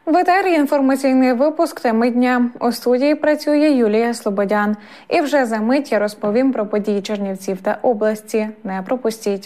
В етері інформаційний випуск «Теми дня». У студії працює Юлія Слободян. І вже за мить я розповім про події Чернівців та області. Не пропустіть.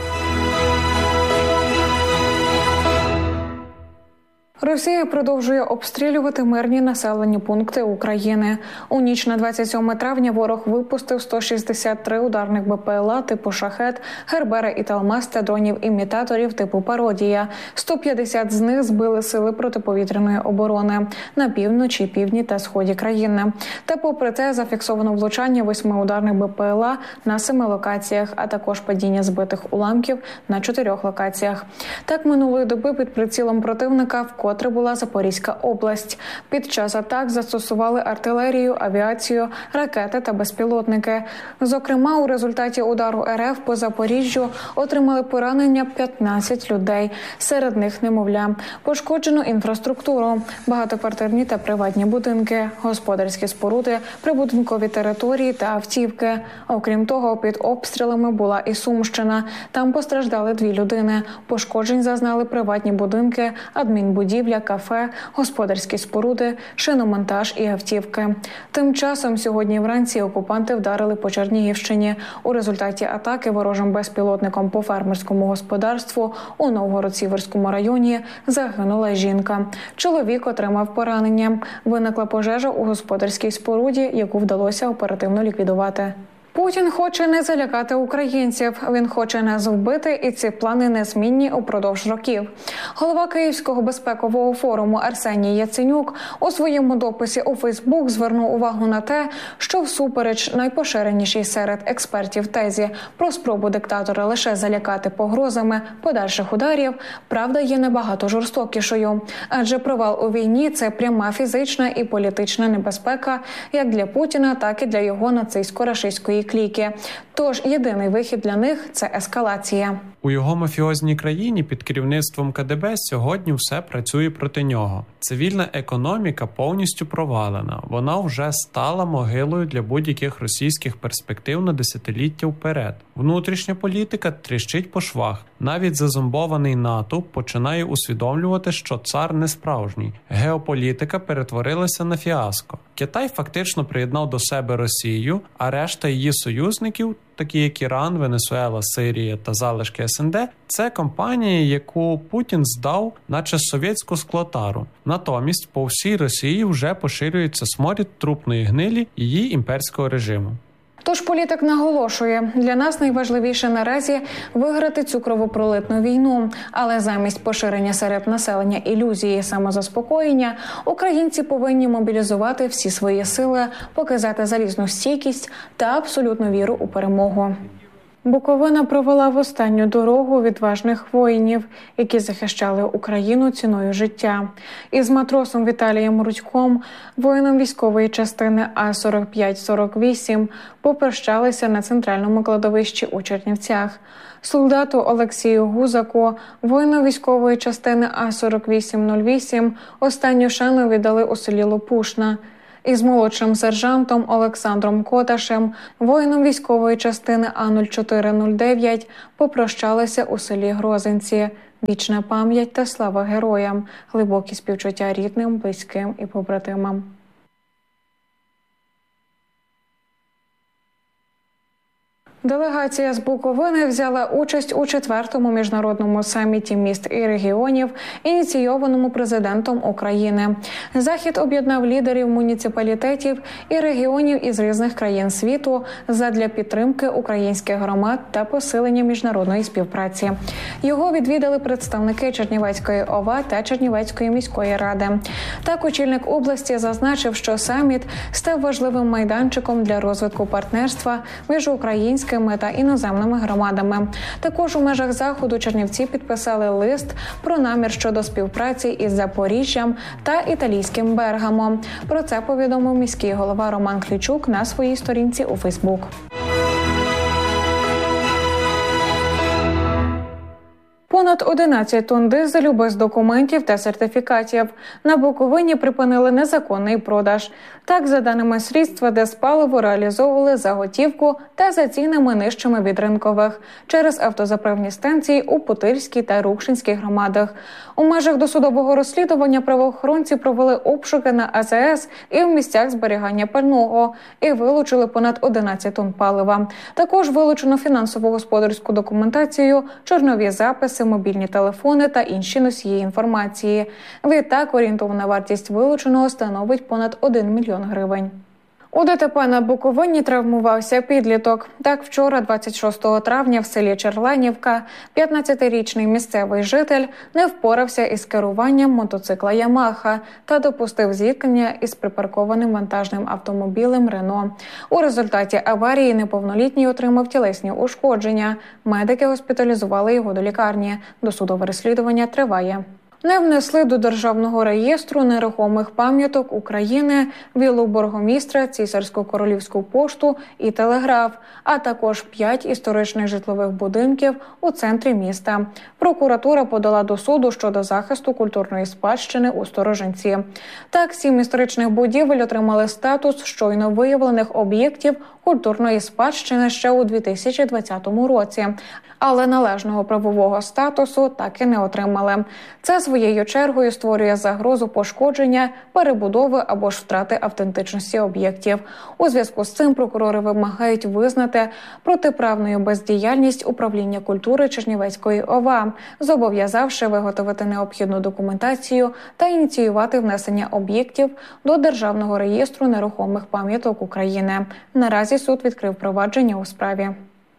Росія продовжує обстрілювати мирні населені пункти України. У ніч на 27 травня ворог випустив 163 ударних БПЛА типу «Шахед», «Гербера» і «Талмас» та дронів-імітаторів типу «Пародія». 150 з них збили сили протиповітряної оборони на півночі, півдні та сході країни. Та попри це зафіксовано влучання 8 ударних БПЛА на 7 локаціях, а також падіння збитих уламків на 4 локаціях. Так минулої доби під прицілом противника вкотре була Запорізька область. Під час атак застосували артилерію, авіацію, ракети та безпілотники. Зокрема, у результаті удару РФ по Запоріжжю отримали поранення 15 людей. Серед них немовля. Пошкоджено інфраструктуру, багатоквартирні та приватні будинки, господарські споруди, прибудинкові території та автівки. Окрім того, під обстрілами була і Сумщина. Там постраждали 2 людини. Пошкоджень зазнали приватні будинки, адмінбудівля, кафе, господарські споруди, шиномонтаж і автівки. Тим часом сьогодні вранці окупанти вдарили по Чернігівщині. У результаті атаки ворожим безпілотником по фермерському господарству у Новгород-Сіверському районі загинула жінка. Чоловік отримав поранення. Виникла пожежа у господарській споруді, яку вдалося оперативно ліквідувати. Путін хоче не залякати українців. Він хоче нас вбити, і ці плани незмінні упродовж років. Голова Київського безпекового форуму Арсеній Яценюк у своєму дописі у Фейсбук звернув увагу на те, що всупереч найпоширенішій серед експертів тезі про спробу диктатора лише залякати погрозами подальших ударів, правда є набагато жорстокішою. Адже провал у війні – це пряма фізична і політична небезпека як для Путіна, так і для його нацистсько-рашистської кліки. Тож єдиний вихід для них – це ескалація. У його мафіозній країні під керівництвом КДБ сьогодні все працює проти нього. Цивільна економіка повністю провалена. Вона вже стала могилою для будь-яких російських перспектив на десятиліття вперед. Внутрішня політика тріщить по швах. Навіть зазомбований натовп починає усвідомлювати, що цар не справжній. Геополітика перетворилася на фіаско. Китай фактично приєднав до себе Росію, а решта її союзників, такі як Іран, Венесуела, Сирія та залишки СНД, це компанії, яку Путін здав, наче совєтську склотару. Натомість по всій Росії вже поширюється сморід трупної гнилі її імперського режиму. Тож політик наголошує, для нас найважливіше наразі виграти цю кровопролитну війну. Але замість поширення серед населення ілюзії самозаспокоєння, українці повинні мобілізувати всі свої сили, показати залізну стійкість та абсолютну віру у перемогу. Буковина провела в останню дорогу відважних воїнів, які захищали Україну ціною життя. Із матросом Віталієм Рудьком, воїном військової частини А-45-48, попрощалися на центральному кладовищі у Чернівцях. Солдату Олексію Гузаку, воїну військової частини А-48-08, останню шану віддали у селі Лопушна. Із молодшим сержантом Олександром Коташем, воїном військової частини А-04-09, попрощалися у селі Грозинці. Вічна пам'ять та слава героям, глибокі співчуття рідним, близьким і побратимам. Делегація з Буковини взяла участь у 4-му міжнародному саміті міст і регіонів, ініційованому президентом України. Захід об'єднав лідерів муніципалітетів і регіонів із різних країн світу задля підтримки українських громад та посилення міжнародної співпраці. Його відвідали представники Чернівецької ОВА та Чернівецької міської ради. Так, очільник області зазначив, що саміт став важливим майданчиком для розвитку партнерства між українськими та іноземними громадами. Також у межах заходу Чернівці підписали лист про намір щодо співпраці із Запоріжжям та італійським Бергамом. Про це повідомив міський голова Роман Клічук на своїй сторінці у Фейсбук. Понад 11 тонн дизелю без документів та сертифікатів. На Буковині припинили незаконний продаж. Так, за даними слідства, Дезпаливо реалізовували за готівку та за цінами нижчими від ринкових через автозаправні станції у Путильській та Рукшинській громадах. У межах досудового розслідування правоохоронці провели обшуки на АЗС і в місцях зберігання пального і вилучили понад 11 тонн палива. Також вилучено фінансово-господарську документацію, чорнові записи, мобільні телефони та інші носії інформації. Відтак, орієнтовна вартість вилученого становить понад 1 мільйон гривень. У ДТП на Буковині травмувався підліток. Так, вчора, 26 травня, в селі Черланівка, 15-річний місцевий житель не впорався із керуванням мотоцикла «Ямаха» та допустив зіткнення із припаркованим вантажним автомобілем «Рено». У результаті аварії неповнолітній отримав тілесні ушкодження. Медики госпіталізували його до лікарні. Досудове розслідування триває. Не внесли до Державного реєстру нерухомих пам'яток України віллу бургомістра, Цісарсько-королівську пошту і телеграф, а також 5 історичних житлових будинків у центрі міста. Прокуратура подала до суду щодо захисту культурної спадщини у Сторожинці. Так, 7 історичних будівель отримали статус щойно виявлених об'єктів культурної спадщини ще у 2020 році, але належного правового статусу так і не отримали. Це своєю чергою створює загрозу пошкодження, перебудови або ж втрати автентичності об'єктів. У зв'язку з цим прокурори вимагають визнати протиправною бездіяльність управління культури Чернівецької ОВА, зобов'язавши виготовити необхідну документацію та ініціювати внесення об'єктів до Державного реєстру нерухомих пам'яток України. Наразі суд відкрив провадження у справі.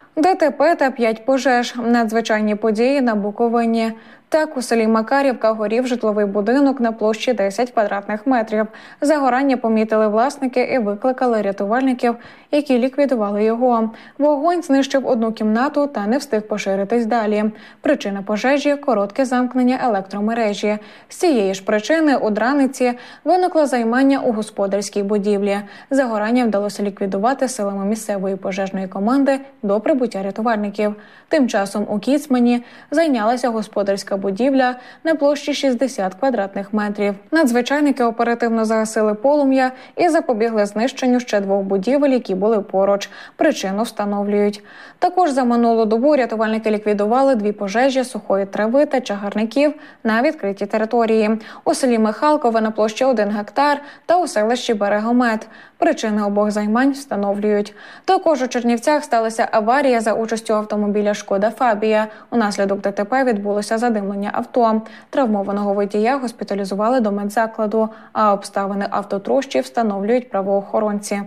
ДТП та 5 пожеж. Надзвичайні події на Буковині. Так, у селі Макарівка горів житловий будинок на площі 10 квадратних метрів. Загорання помітили власники і викликали рятувальників, які ліквідували його. Вогонь знищив одну кімнату та не встиг поширитись далі. Причина пожежі – коротке замкнення електромережі. З цієї ж причини у Драниці виникло займання у господарській будівлі. Загорання вдалося ліквідувати силами місцевої пожежної команди до прибуття рятувальників. Тим часом у Кіцмані зайнялася господарська будівля на площі 60 квадратних метрів. Надзвичайники оперативно загасили полум'я і запобігли знищенню ще 2 будівель, які були поруч. Причину встановлюють. Також за минулу добу рятувальники ліквідували 2 пожежі сухої трави та чагарників на відкритій території. У селі Михалкове на площі 1 гектар та у селищі Берегомет. Причини обох займань встановлюють. Також у Чернівцях сталася аварія за участю автомобіля «Шкода Фабія». Унаслідок ДТП відбулося задимлення авто. Травмованого водія госпіталізували до медзакладу, а обставини автотрощі встановлюють правоохоронці.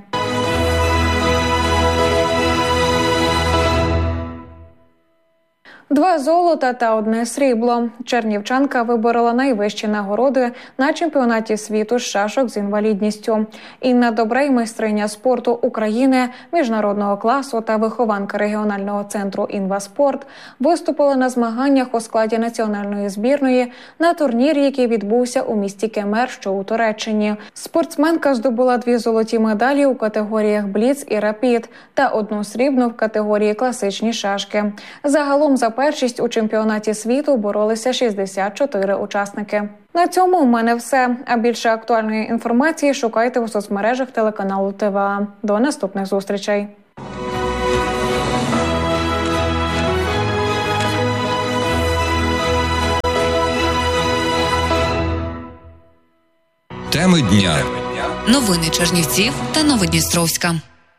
Два золота та 1 срібло. Чернівчанка виборола найвищі нагороди на чемпіонаті світу з шашок з інвалідністю. Інна Добрей, майстриня спорту України міжнародного класу та вихованка регіонального центру «Інваспорт», виступила на змаганнях у складі національної збірної на турнірі, який відбувся у місті Кемер, що у Туреччині. Спортсменка здобула 2 золоті медалі у категоріях бліц і рапід та 1 срібну в категорії класичні шашки. Загалом за першість у чемпіонаті світу боролися 64 учасники. На цьому у мене все. А більше актуальної інформації шукайте у соцмережах телеканалу ТВА. До наступних зустрічей. Теми дня. Новини Чернівців та Новодністровська.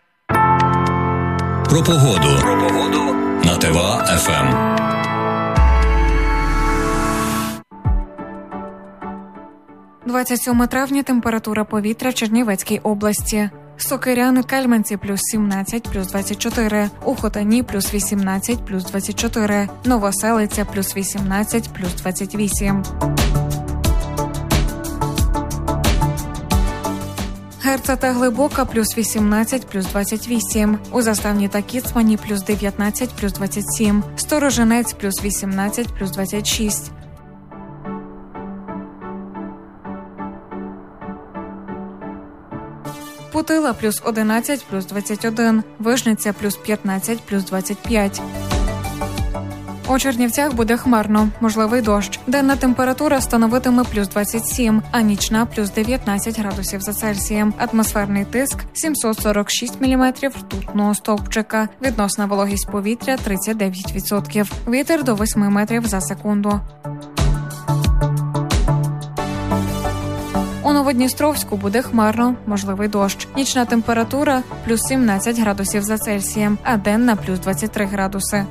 Про погоду. На ТВА-ФМ. – 27 травня. Температура повітря в Чернівецькій області. Сокиряни, Кельменці – плюс 17, плюс 24. У Хотані – плюс 18, плюс 24. Новоселиця – плюс 18, плюс 28. Герца та Глибока – плюс 18, плюс 28. У Заставні та Кіцмані – плюс 19, плюс 27. Сторожинець – плюс 18, плюс 26. Путила – плюс 11, плюс 21. Вижниця – плюс 15, плюс 25. У Чернівцях буде хмарно, можливий дощ. Денна температура становитиме плюс 27, а нічна плюс 19 градусів за Цельсієм. Атмосферний тиск 746 міліметрів ртутного стовпчика. Відносна вологість повітря 39%. Вітер до 8 метрів за секунду. У Новодністровську буде хмарно, можливий дощ. Нічна температура плюс 17 градусів за Цельсієм, а денна плюс 23 градуси.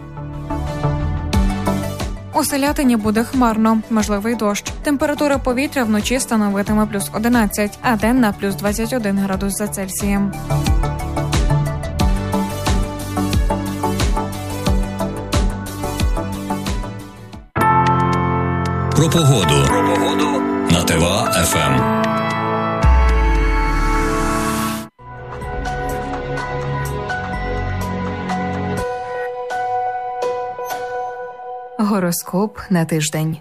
У Селятині буде хмарно, можливий дощ. Температура повітря вночі становитиме плюс 11, а денна плюс 21 градус за Цельсієм. Про погоду на ТВА-ФМ. Гороскоп на тиждень.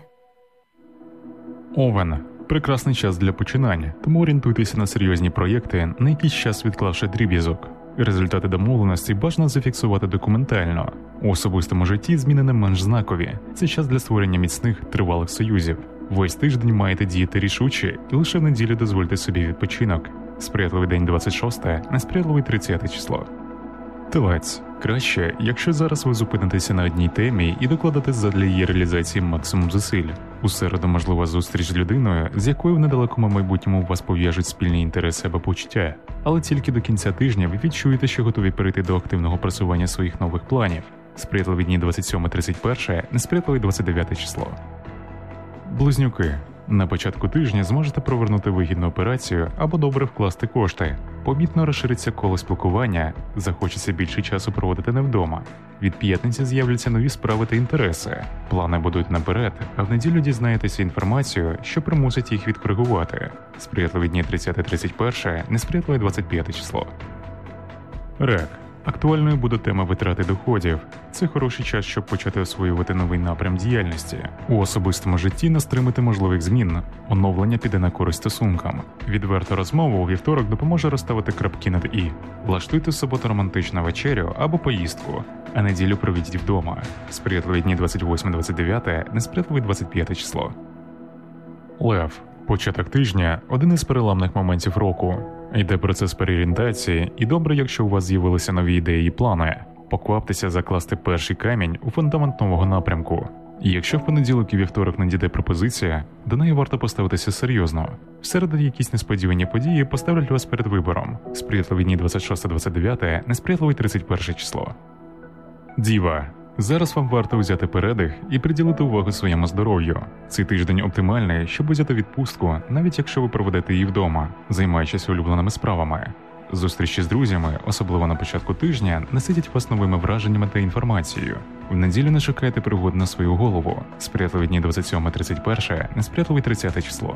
Овен. Прекрасний час для починань, тому орієнтуйтеся на серйозні проєкти, на якийсь час відклавши дріб'язок. Результати домовленостей бажано зафіксувати документально. У особистому житті зміни не менш знакові. Це час для створення міцних, тривалих союзів. Весь тиждень маєте діяти рішуче, і лише в неділю дозвольте собі відпочинок. Сприятливий день 26, несприятливий 30 число. Телець. Краще, якщо зараз ви зупинитеся на одній темі і докладете задля її реалізації максимум зусиль. У середу можлива зустріч з людиною, з якою в недалекому майбутньому вас пов'яжуть спільні інтереси або почуття. Але тільки до кінця тижня ви відчуєте, що готові перейти до активного просування своїх нових планів. Сприятливі дні 27-31, несприятливий 29 число. Близнюки. На початку тижня зможете провернути вигідну операцію або добре вкласти кошти. Помітно розшириться коло спілкування, захочеться більше часу проводити не вдома. Від п'ятниці з'являться нові справи та інтереси. Плани будуть наперед, а в неділю дізнаєтеся інформацію, що примусить їх відкоригувати. Сприятливі дні 30-31, несприятливе 25 число. Рак. Актуальною буде тема витрати доходів. Це хороший час, щоб почати освоювати новий напрям діяльності. У особистому житті не стримати можливих змін. Оновлення піде на користь стосункам. Відверта розмова у вівторок допоможе розставити крапки над «і». Влаштуйте в суботу романтичну вечерю або поїздку, а неділю проведіть вдома. Сприятливі дні 28-29, несприятливий 25 число. Лев. Початок тижня – один із переламних моментів року. Йде процес переорієнтації, і добре, якщо у вас з'явилися нові ідеї і плани. Покваптеся закласти перший камінь у фундамент нового напрямку. І якщо в понеділок і вівторок надійде пропозиція, до неї варто поставитися серйозно. В середу якісь несподівані події поставлять вас перед вибором. Сприятливі дні 26-29, несприятливий 31 число. Діва. Зараз вам варто взяти передих і приділити увагу своєму здоров'ю. Цей тиждень оптимальний, щоб взяти відпустку, навіть якщо ви проведете її вдома, займаючись улюбленими справами. Зустрічі з друзями, особливо на початку тижня, наситять вас новими враженнями та інформацією. В неділю не шукайте пригод на свою голову. Сприятливі дні 27-31, несприятливий 30 число.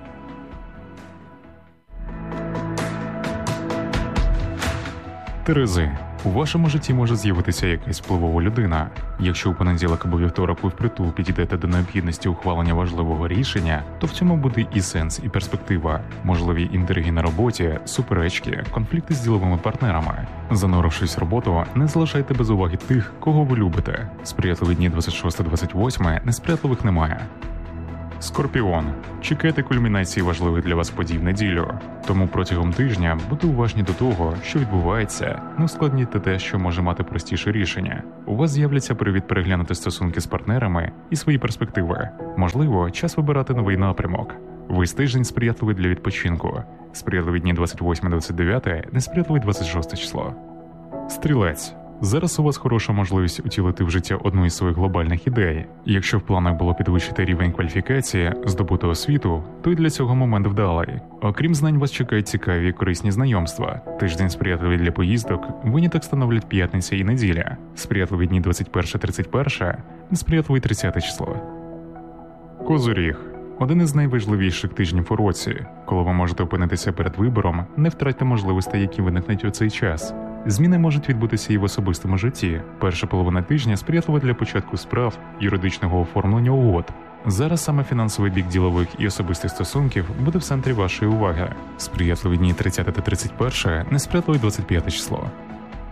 Терези. У вашому житті може з'явитися якась впливова людина. Якщо у понеділок або вівторок ви впритул підійдете до необхідності ухвалення важливого рішення, то в цьому буде і сенс, і перспектива. Можливі інтриги на роботі, суперечки, конфлікти з діловими партнерами. Занурившись в роботу, не залишайте без уваги тих, кого ви любите. Сприятливі дні 26-28, несприятливих немає. Скорпіон. Чекайте кульмінації важливих для вас подій в неділю. Тому протягом тижня будьте уважні до того, що відбувається, не ускладнюйте те, що може мати простіше рішення. У вас з'являться привід переглянути стосунки з партнерами і свої перспективи. Можливо, час вибирати новий напрямок. Весь тиждень сприятливий для відпочинку. Сприятливі дні 28-29, несприятливий 26 число. Стрілець. Зараз у вас хороша можливість утілити в життя одну із своїх глобальних ідей. Якщо в планах було підвищити рівень кваліфікації, здобути освіту, то й для цього момент вдалий. Окрім знань, вас чекають цікаві і корисні знайомства. Тиждень сприятливий для поїздок, виняток становлять п'ятниця і неділя. Сприятливі дні 21-31, несприятливий 30 число. Козиріг. Один із найважливіших тижнів у році. Коли ви можете опинитися перед вибором, не втратьте можливостей, які виникнуть у цей час. Зміни можуть відбутися і в особистому житті. Перша половина тижня сприятлива для початку справ, юридичного оформлення угод. Зараз саме фінансовий бік ділових і особистих стосунків буде в центрі вашої уваги. Сприятливі дні 30 та 31, несприятливий 25 число.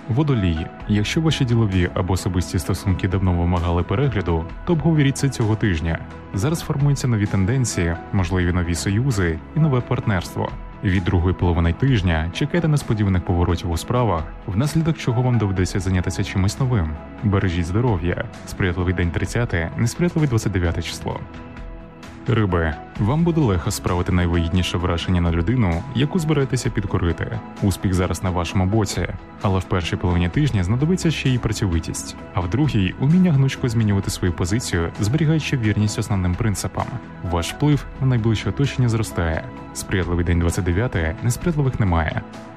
Водолій. Якщо ваші ділові або особисті стосунки давно вимагали перегляду, то обговоріть це цього тижня. Зараз формуються нові тенденції, можливі нові союзи і нове партнерство. Від другої половини тижня чекайте несподіваних поворотів у справах, внаслідок чого вам доведеться зайнятися чимось новим. Бережіть здоров'я. Сприятливий день 30, несприятливий 29 число. Риби. Вам буде легко справити найвигідніше враження на людину, яку збираєтеся підкорити. Успіх зараз на вашому боці, але в першій половині тижня знадобиться ще й працьовитість, а в другій – уміння гнучко змінювати свою позицію, зберігаючи вірність основним принципам. Ваш вплив на найближче оточення зростає. Сприятливий день 29, несприятливих немає.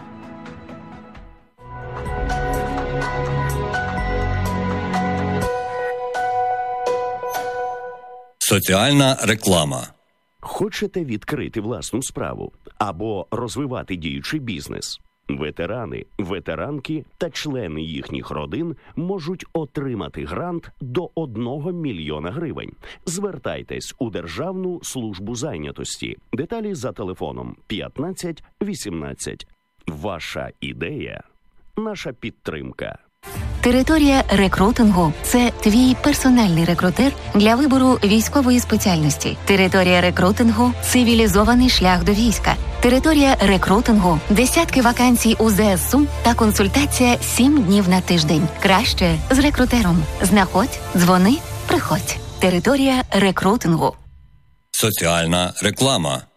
Соціальна реклама. Хочете відкрити власну справу або розвивати діючий бізнес? Ветерани, ветеранки та члени їхніх родин можуть отримати грант до 1 мільйона гривень. Звертайтесь у Державну службу зайнятості. Деталі за телефоном 15 18. Ваша ідея – наша підтримка. Територія рекрутингу – це твій персональний рекрутер для вибору військової спеціальності. Територія рекрутингу – цивілізований шлях до війська. Територія рекрутингу – десятки вакансій у ЗСУ та консультація 7 днів на тиждень. Краще з рекрутером. Знаходь, дзвони, приходь. Територія рекрутингу. Соціальна реклама.